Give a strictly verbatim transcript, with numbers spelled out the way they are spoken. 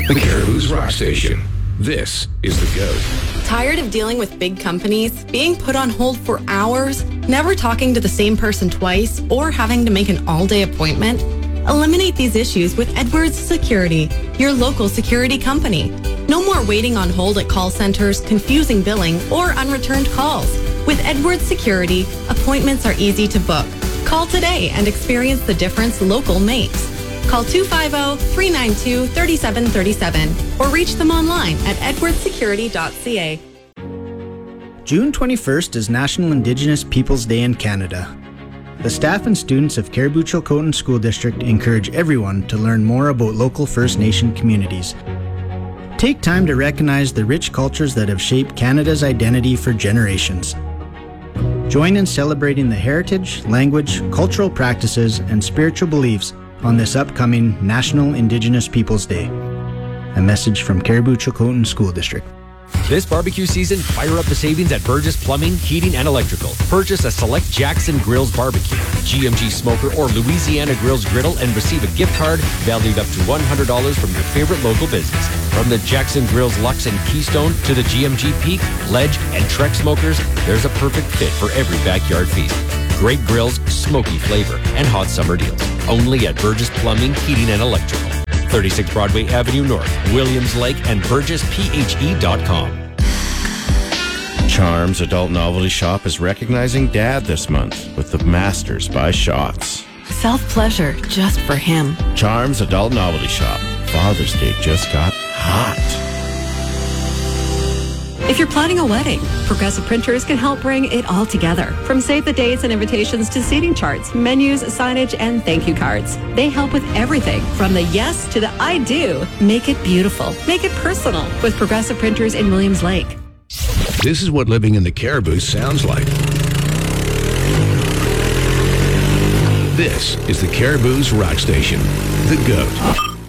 The Caribou's Rock Station. This is The Goat. Tired of dealing with big companies, being put on hold for hours, never talking to the same person twice, or having to make an all-day appointment? Eliminate these issues with Edwards Security, your local security company. No more waiting on hold at call centers, confusing billing, or unreturned calls. With Edwards Security, appointments are easy to book. Call today and experience the difference local makes. Call two five zero, three nine two, three seven three seven or reach them online at edwards security dot c a. June twenty-first is National Indigenous Peoples Day in Canada. The staff and students of Caribou-Chilcotin School District encourage everyone to learn more about local First Nation communities. Take time to recognize the rich cultures that have shaped Canada's identity for generations. Join in celebrating the heritage, language, cultural practices, and spiritual beliefs on this upcoming National Indigenous Peoples Day. A message from Caribou-Chilcotin School District. This barbecue season, fire up the savings at Burgess Plumbing, Heating, and Electrical. Purchase a select Jackson Grills barbecue, G M G smoker, or Louisiana Grills griddle and receive a gift card valued up to one hundred dollars from your favorite local business. From the Jackson Grills Lux and Keystone to the G M G Peak, Ledge, and Trek smokers, there's a perfect fit for every backyard feast. Great grills, smoky flavor, and hot summer deals. Only at Burgess Plumbing, Heating, and Electrical. thirty-six Broadway Avenue North, Williams Lake, and burgess p h e dot com. Charms Adult Novelty Shop is recognizing Dad this month with the Masters by Shots. Self-pleasure just for him. Charms Adult Novelty Shop. Father's Day just got hot. If you're planning a wedding, Progressive Printers can help bring it all together. From save the dates and invitations to seating charts, menus, signage, and thank you cards. They help with everything from the yes to the I do. Make it beautiful. Make it personal with Progressive Printers in Williams Lake. This is what living in the Caribou sounds like. This is the Caribou's Rock Station. The Goat.